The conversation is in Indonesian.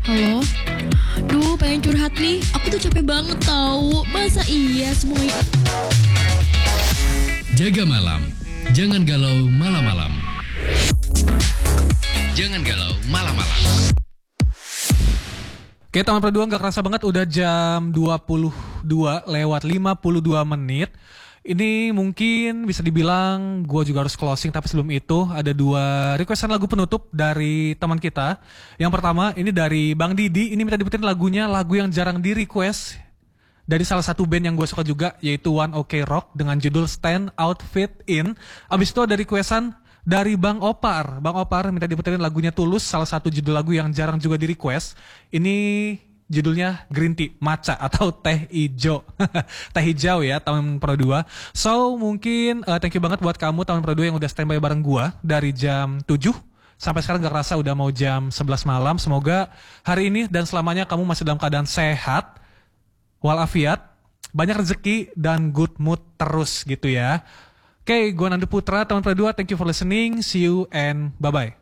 Halo? Duh, pengen curhat nih. Aku tuh capek banget tahu. Masa iya semuanya... Jaga malam. Jangan galau malam-malam. Jangan galau malam-malam. Oke, teman berdua gak kerasa banget udah jam 22 lewat 52 menit. Ini mungkin bisa dibilang gue juga harus closing, tapi sebelum itu ada dua requestan lagu penutup dari teman kita. Yang pertama ini dari Bang Didi, ini minta diputerin lagunya, lagu yang jarang di request dari salah satu band yang gue suka juga, yaitu One OK Rock dengan judul Stand Out Fit In. Abis itu ada requestan dari Bang Opar. Bang Opar minta diputerin lagunya Tulus, salah satu judul lagu yang jarang juga di request. Ini judulnya Green Tea Matcha atau teh hijau. Teh hijau ya, teman Pro 2. So mungkin thank you banget buat kamu teman Pro 2 yang udah standby bareng gua dari jam 7 sampai sekarang gak kerasa udah mau jam 11 malam. Semoga hari ini dan selamanya kamu masih dalam keadaan sehat, walafiat, banyak rezeki dan good mood terus gitu ya. Oke, gua Nandu Putra, teman Pro 2, thank you for listening. See you and bye-bye.